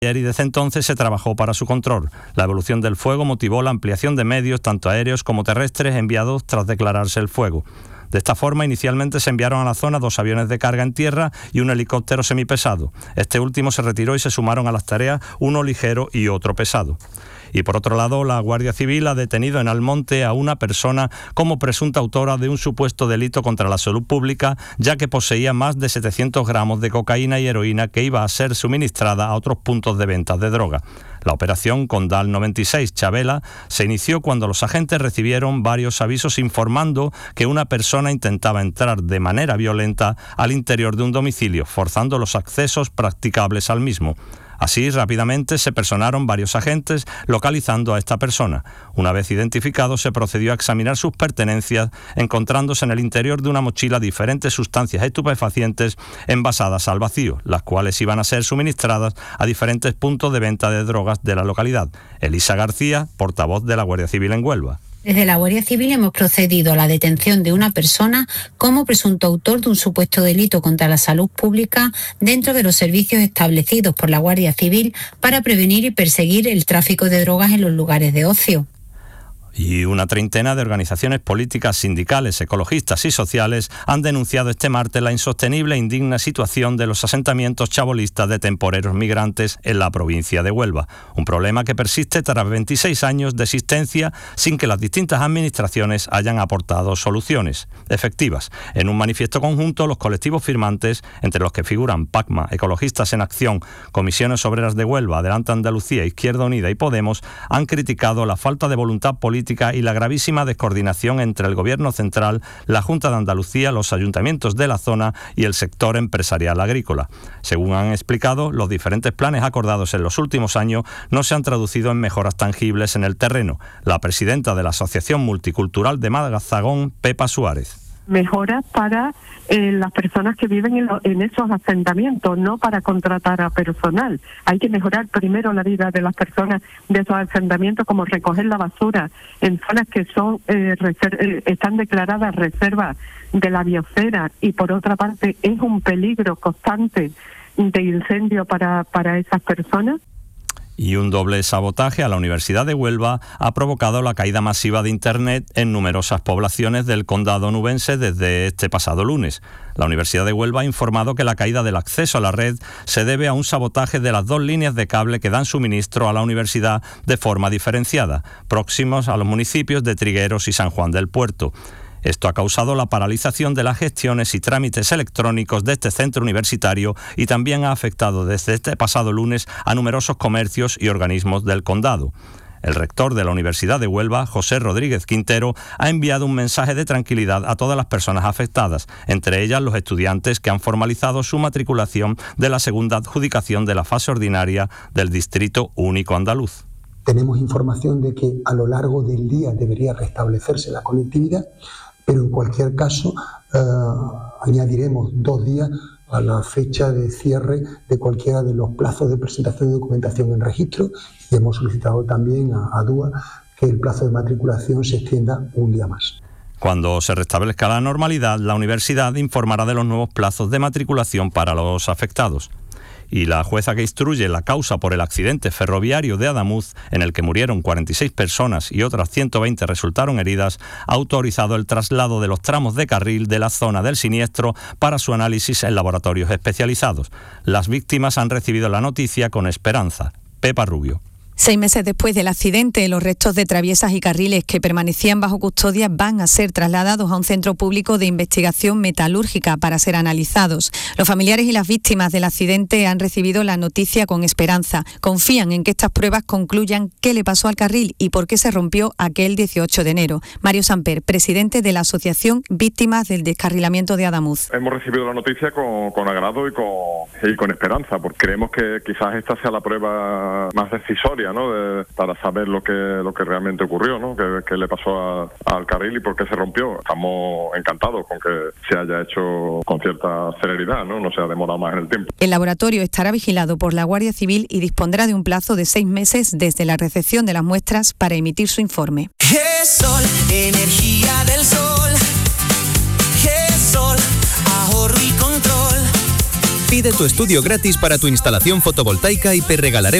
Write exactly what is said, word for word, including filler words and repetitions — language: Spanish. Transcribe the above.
y desde entonces se trabajó para su control. La evolución del fuego motivó la ampliación de medios, tanto aéreos como terrestres, enviados tras declararse el fuego. De esta forma, inicialmente se enviaron a la zona dos aviones de carga en tierra y un helicóptero semipesado. Este último se retiró y se sumaron a las tareas uno ligero y otro pesado. Y por otro lado, la Guardia Civil ha detenido en Almonte a una persona como presunta autora de un supuesto delito contra la salud pública, ya que poseía más de setecientos gramos de cocaína y heroína que iba a ser suministrada a otros puntos de venta de droga. La operación Condal noventa y seis Chabela se inició cuando los agentes recibieron varios avisos informando que una persona intentaba entrar de manera violenta al interior de un domicilio, forzando los accesos practicables al mismo. Así, rápidamente se personaron varios agentes localizando a esta persona. Una vez identificado, se procedió a examinar sus pertenencias, encontrándose en el interior de una mochila diferentes sustancias estupefacientes envasadas al vacío, las cuales iban a ser suministradas a diferentes puntos de venta de drogas de la localidad. Elisa García, portavoz de la Guardia Civil en Huelva. Desde la Guardia Civil hemos procedido a la detención de una persona como presunto autor de un supuesto delito contra la salud pública dentro de los servicios establecidos por la Guardia Civil para prevenir y perseguir el tráfico de drogas en los lugares de ocio. Y una treintena de organizaciones políticas, sindicales, ecologistas y sociales han denunciado este martes la insostenible e indigna situación de los asentamientos chabolistas de temporeros migrantes en la provincia de Huelva. Un problema que persiste tras veintiséis años de existencia sin que las distintas administraciones hayan aportado soluciones efectivas. En un manifiesto conjunto, los colectivos firmantes, entre los que figuran PACMA, Ecologistas en Acción, Comisiones Obreras de Huelva, Adelante Andalucía, Izquierda Unida y Podemos, han criticado la falta de voluntad política y la gravísima descoordinación entre el Gobierno central, la Junta de Andalucía, los ayuntamientos de la zona y el sector empresarial agrícola. Según han explicado, los diferentes planes acordados en los últimos años no se han traducido en mejoras tangibles en el terreno. La presidenta de la Asociación Multicultural de Mazagón, Pepa Suárez. Mejoras para eh, las personas que viven en, lo, en esos asentamientos, no para contratar a personal. Hay que mejorar primero la vida de las personas de esos asentamientos, como recoger la basura en zonas que son eh, reser- eh, están declaradas reservas de la biosfera, y por otra parte es un peligro constante de incendio para, para esas personas. Y un doble sabotaje a la Universidad de Huelva ha provocado la caída masiva de Internet en numerosas poblaciones del condado onubense desde este pasado lunes. La Universidad de Huelva ha informado que la caída del acceso a la red se debe a un sabotaje de las dos líneas de cable que dan suministro a la universidad de forma diferenciada, próximos a los municipios de Trigueros y San Juan del Puerto. Esto ha causado la paralización de las gestiones y trámites electrónicos de este centro universitario y también ha afectado desde este pasado lunes a numerosos comercios y organismos del condado. El rector de la Universidad de Huelva, José Rodríguez Quintero, ha enviado un mensaje de tranquilidad a todas las personas afectadas, entre ellas los estudiantes que han formalizado su matriculación de la segunda adjudicación de la fase ordinaria del Distrito Único Andaluz. Tenemos información de que a lo largo del día debería restablecerse la conectividad, pero en cualquier caso eh, añadiremos dos días a la fecha de cierre de cualquiera de los plazos de presentación de documentación en registro, y hemos solicitado también a, a D U A que el plazo de matriculación se extienda un día más. Cuando se restablezca la normalidad, la universidad informará de los nuevos plazos de matriculación para los afectados. Y la jueza que instruye la causa por el accidente ferroviario de Adamuz, en el que murieron cuarenta y seis personas y otras ciento veinte resultaron heridas, ha autorizado el traslado de los tramos de carril de la zona del siniestro para su análisis en laboratorios especializados. Las víctimas han recibido la noticia con esperanza. Pepa Rubio. Seis meses después del accidente, los restos de traviesas y carriles que permanecían bajo custodia van a ser trasladados a un centro público de investigación metalúrgica para ser analizados. Los familiares y las víctimas del accidente han recibido la noticia con esperanza. Confían en que estas pruebas concluyan qué le pasó al carril y por qué se rompió aquel dieciocho de enero. Mario Samper, presidente de la Asociación Víctimas del Descarrilamiento de Adamuz. Hemos recibido la noticia con, con agrado y con, y con esperanza, porque creemos que quizás esta sea la prueba más decisoria, ¿no? De, para saber lo que lo que realmente ocurrió, ¿no? Que, que le pasó a, al carril y por qué se rompió. Estamos encantados con que se haya hecho con cierta celeridad, ¿no? No se ha demorado más en el tiempo. El laboratorio estará vigilado por la Guardia Civil y dispondrá de un plazo de seis meses desde la recepción de las muestras para emitir su informe. GESOL, energía del sol. GESOL, ahorro y control. Pide tu estudio gratis para tu instalación fotovoltaica y te regalaremos